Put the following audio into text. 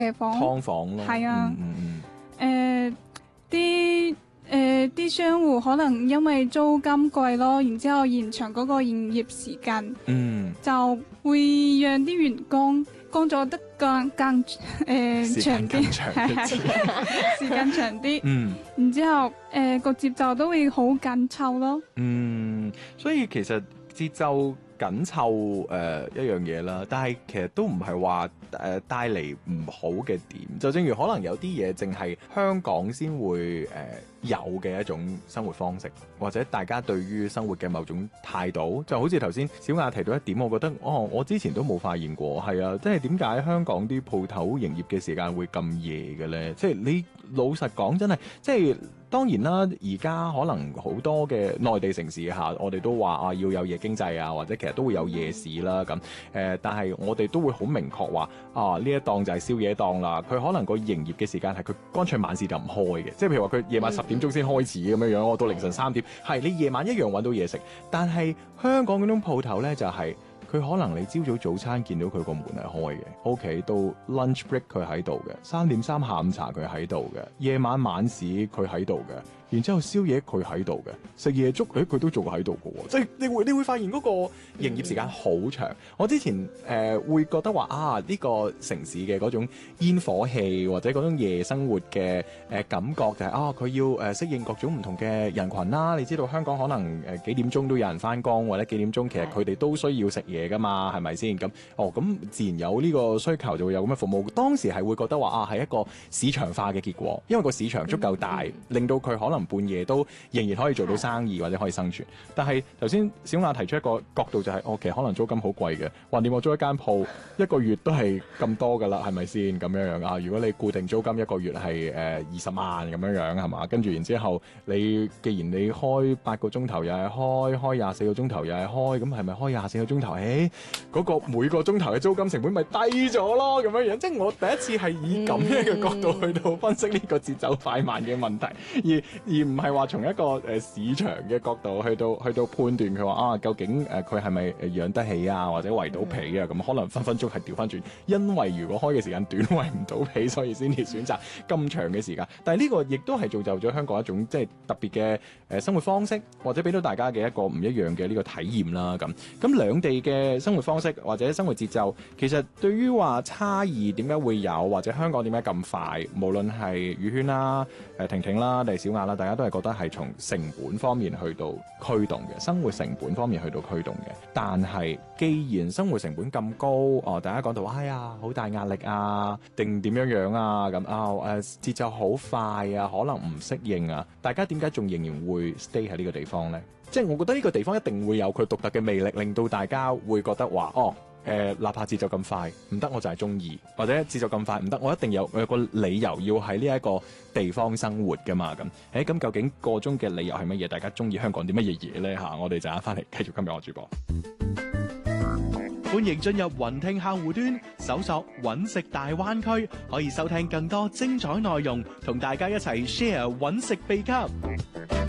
劏房咯， 係啊，啲商戶可能因為租金貴咯，然之後延長嗰個營業時間，就會讓啲員工工作得更長啲，時間長啲，然之後個節奏都會好緊湊咯。 所以其實節奏緊湊一樣嘢啦，但係其實都唔係話帶嚟唔好嘅點，就正如可能有啲嘢淨係香港先會有嘅一種生活方式，或者大家對於生活嘅某種態度，就好似頭先小亞提到一點，我覺得我之前都冇發現過，係啊，即係點解香港啲鋪頭營業嘅時間會咁夜嘅咧？即係你老實講，真係即係。當然啦，而家可能好多嘅內地城市下，我哋都話要有夜經濟啊，或者其實都會有夜市啦咁。但係我哋都會好明確話呢一檔就係宵夜檔啦。佢可能個營業嘅時間係佢乾脆晚市就唔開嘅，即係譬如話佢夜晚10點鐘先開始咁樣樣，我到凌晨3點，係你夜晚一樣揾到嘢食。但係香港嗰種鋪頭呢，就係。佢可能你朝早早餐見到佢個門係開嘅，OK， 到 lunch break 佢喺度嘅，3點3下午茶佢喺度嘅，夜晚晚市佢喺度嘅，然之後宵夜佢喺度嘅，食夜粥佢都仲喺度嘅喎，即係你會發現嗰個營業時間好長。我之前會覺得話呢個城市嘅嗰種煙火氣或者嗰種夜生活嘅感覺就係佢要適應各種唔同嘅人群啦。你知道香港可能幾點鐘都有人翻工，或者幾點鐘其實佢哋都需要食嘢噶嘛，係咪先？咁自然有呢個需求就會有咁嘅服務。當時係會覺得話係一個市場化嘅結果，因為個市場足夠大，令到佢可能半夜都仍然可以做到生意或者可以生存。但係頭先小亞提出一個角度就係其實可能租金好貴嘅，橫掂我租一間鋪一個月都係咁多噶啦，係咪先？咁樣樣啊？如果你固定租金一個月係20萬咁樣樣係嘛？跟住然之後你既然你開8個鐘頭又係開24個鐘頭又係開，咁係咪開24個鐘頭？嗰個每個鐘頭嘅租金成本咪低咗咯？咁樣樣，即係我第一次係以咁樣嘅角度去到分析呢個節奏快慢嘅問題，而唔係話從一個市場嘅角度去到判斷佢話究竟佢係咪養得起啊，或者圍到皮啊？咁可能分分鐘係調翻轉，因為如果開嘅時間短，圍唔到皮，所以先至選擇咁長嘅時間。但係呢個亦都係造就咗香港一種即係特別嘅生活方式，或者俾到大家嘅一個唔一樣嘅呢個體驗啦。咁兩地嘅生活方式或者生活節奏，其實對於話差異點解會有，或者香港點解咁快，無論係宇軒啦、婷婷啦定係小亞啦，大家都係覺得係從成本方面去到驅動嘅，生活成本方面去到驅動嘅。但係既然生活成本咁高，大家講到好大壓力啊，定點樣啊咁節奏好快啊，可能唔適應啊，大家點解仲仍然會 stay 喺呢個地方呢？即係我覺得呢個地方一定會有佢獨特嘅魅力，令到大家會覺得話哪怕節奏咁快唔得，我就係中意，或者節奏咁快唔得，我一定有個理由要喺呢一個地方生活噶嘛。咁究竟個中嘅理由係乜嘢？大家中意香港啲乜嘢嘢呢？我哋陣間翻嚟繼續今日我主播。 歡迎進入雲聽客戶端，搜索揾食大灣區，可以收聽更多精彩內容，同大家一齊 share 揾食秘笈。